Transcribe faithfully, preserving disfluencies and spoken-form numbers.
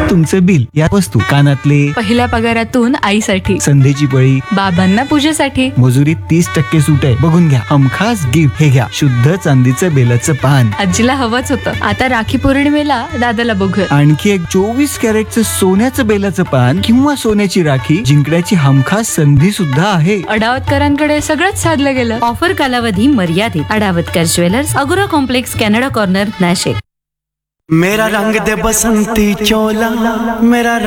तुमचं बिल, या वस्तू, कानातले, पहिल्या पगारातून आईसाठी, संधीची पळी, बाबांना पूजेसाठी, मजुरीत तीस टक्के सूट आहे, बघून घ्या. हमखास गिफ्ट हे घ्या, शुद्ध चांदीचं बेलाचं पान. आजीला हवंच होतं. आता राखी पौर्णिमेला दादाला बघूया. आणखी एक चोवीस कॅरेटचं सोन्याचं बेलाचं पान किंवा सोन्याची राखी जिंकण्याची हमखास संधी सुद्धा आहे. अडावतकरांकडे सगळंच साधलं गेलं. ऑफर कालावधी मर्यादित. अडावतकर ज्वेलर्स, अगोरा कॉम्प्लेक्स, कॅनडा कॉर्नर, नाशिक. मेरा रंग दे बसंती चोला, मेरा